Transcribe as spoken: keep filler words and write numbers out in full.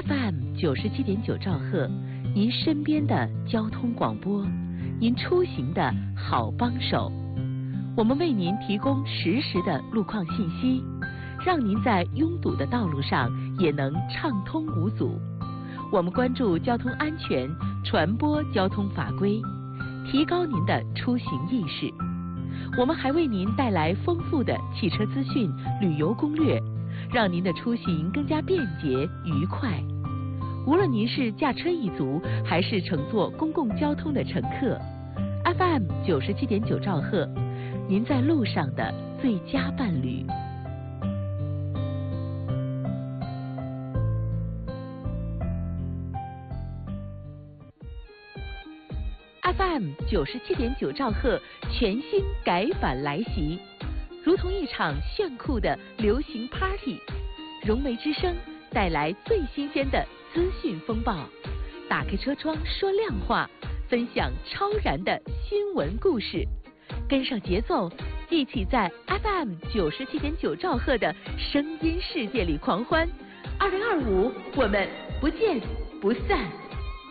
F M 九十七点九兆赫，您身边的交通广播，您出行的好帮手。我们为您提供实时的路况信息，让您在拥堵的道路上也能畅通无阻。我们关注交通安全，传播交通法规，提高您的出行意识。我们还为您带来丰富的汽车资讯、旅游攻略，让您的出行更加便捷愉快。无论您是驾车一族，还是乘坐公共交通的乘客 ，F M 九十七点九兆赫，您在路上的最佳伴侣。F M 九十七点九兆赫全新改版来袭，如同一场炫酷的流行 party。融媒之声带来最新鲜的资讯风暴，打开车窗说亮话，分享超燃的新闻故事，跟上节奏，一起在 F M 九十七点九兆赫的声音世界里狂欢。二零二五，我们不见不散。